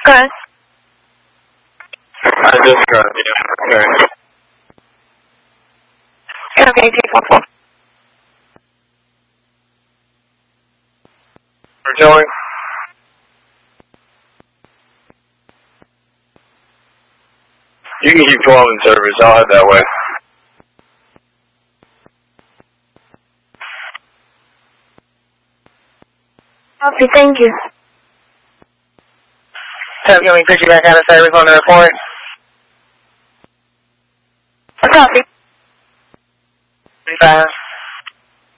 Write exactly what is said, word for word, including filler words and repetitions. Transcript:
Okay. I just got it, yeah. Okay. Okay, two four four. We're going. You can keep twelve in service. I'll head that way. Okay, thank you. Tab, can we put you back out of service on the report? A copy. Three five.